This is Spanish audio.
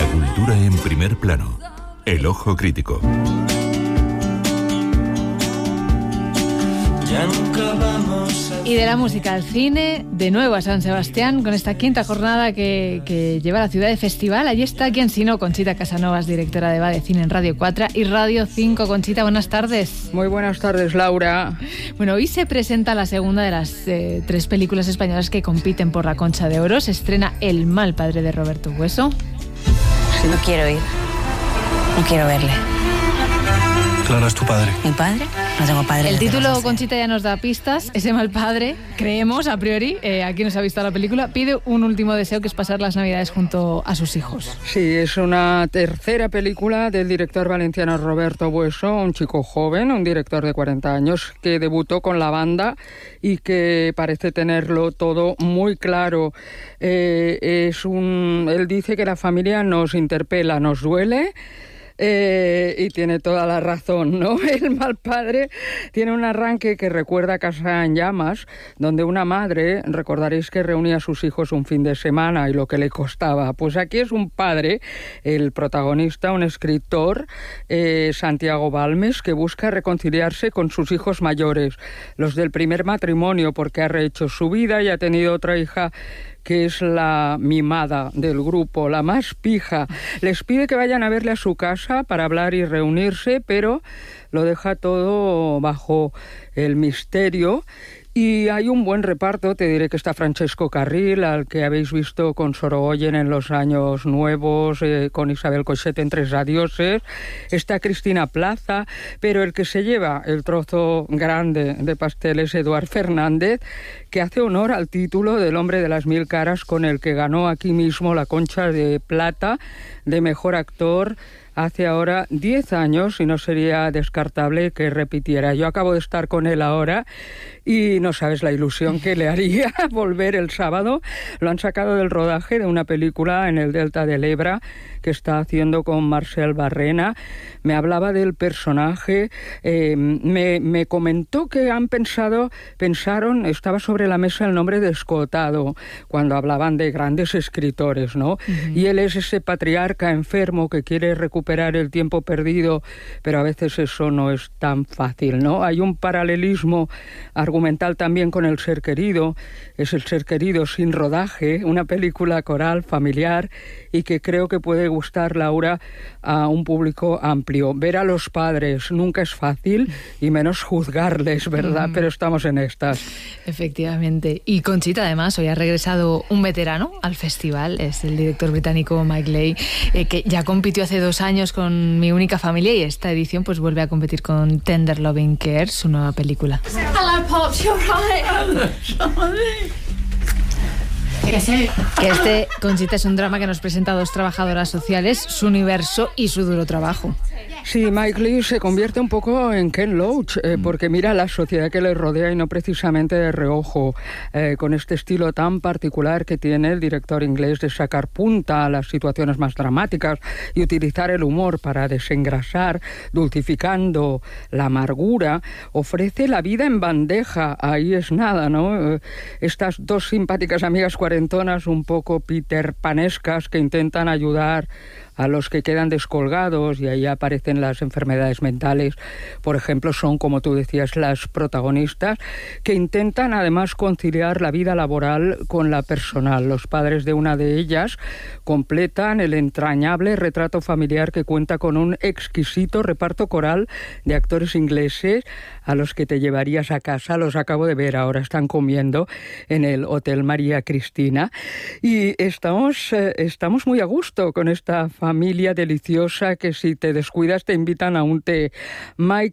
La cultura en primer plano. El ojo crítico. Y de la música al cine, de nuevo a San Sebastián, con esta quinta jornada que lleva la ciudad de festival. Allí está, ¿quién sino? Conchita Casanovas, directora de Va de Cine en Radio 4 y Radio 5. Conchita, buenas tardes. Muy buenas tardes, Laura. Bueno, hoy se presenta la segunda de las 3 películas españolas que compiten por la Concha de Oro. Se estrena El mal padre de Roberto Bueso. No quiero ir. No quiero verle. Clara es tu padre. ¿Mi padre? No tengo padre. El título, Conchita, ya nos da pistas. Ese mal padre, creemos, a priori, aquí nos ha visto la película, pide un último deseo, que es pasar las Navidades junto a sus hijos. Sí, es una tercera película del director valenciano Roberto Bueso, un chico joven, un director de 40 años, que debutó con la banda y que parece tenerlo todo muy claro. Él dice que la familia nos interpela, nos duele. Y tiene toda la razón, ¿no? El mal padre tiene un arranque que recuerda a Casa en Llamas, donde una madre, recordaréis que reunía a sus hijos un fin de semana y lo que le costaba. Pues aquí es un padre, el protagonista, un escritor, Santiago Balmes, que busca reconciliarse con sus hijos mayores, los del primer matrimonio, porque ha rehecho su vida y ha tenido otra hija que es la mimada del grupo, la más pija. Les pide que vayan a verle a su casa para hablar y reunirse, pero lo deja todo bajo el misterio. Y hay un buen reparto, te diré que está Francesco Carril, al que habéis visto con Sorogoyen en Los Años Nuevos, con Isabel Coixet en Tres Adioses, está Cristina Plaza, pero el que se lleva el trozo grande de pastel es Eduard Fernández, que hace honor al título del hombre de las 1000 caras con el que ganó aquí mismo la Concha de Plata de Mejor Actor hace ahora 10 años, y no sería descartable que repitiera. Yo acabo de estar con él ahora y no sabes la ilusión que le haría volver el sábado. Lo han sacado del rodaje de una película en el Delta del Ebra que está haciendo con Marcel Barrena. Me hablaba del personaje, me comentó que pensaron, estaba sobre la mesa el nombre de Escotado, cuando hablaban de grandes escritores, ¿no? Uh-huh. Y él es ese patriarca enfermo que quiere recuperar el tiempo perdido, pero a veces eso no es tan fácil, ¿no? Hay un paralelismo argumental también con El ser querido. Es El ser querido sin rodaje, una película coral, familiar, y que creo que puede gustar, Laura, a un público amplio. Ver a los padres nunca es fácil, y menos juzgarles, ¿verdad? Pero estamos en estas. Efectivamente. Y Conchita, además, hoy ha regresado un veterano al festival, es el director británico Mike Leigh, que ya compitió hace 2 años con Mi única familia, y esta edición pues vuelve a competir con Tender Loving Care, su nueva película. Hello, Pops, you're right. Que este, Conchita, es un drama que nos presenta a 2 trabajadoras sociales, su universo y su duro trabajo. Sí, Mike Leigh se convierte un poco en Ken Loach, porque mira la sociedad que le rodea y no precisamente de reojo, con este estilo tan particular que tiene el director inglés de sacar punta a las situaciones más dramáticas y utilizar el humor para desengrasar, dulcificando la amargura. Ofrece la vida en bandeja, ahí es nada, ¿no? Estas 2 simpáticas amigas cuarentonas, un poco Peter Panescas, que intentan ayudar a los que quedan descolgados, y ahí aparecen las enfermedades mentales, por ejemplo, son, como tú decías, las protagonistas, que intentan además conciliar la vida laboral con la personal. Los padres de una de ellas completan el entrañable retrato familiar que cuenta con un exquisito reparto coral de actores ingleses a los que te llevarías a casa. Los acabo de ver ahora, están comiendo en el Hotel María Cristina, y estamos muy a gusto con esta familia deliciosa que, si te descuidas, te invitan a un té. Mike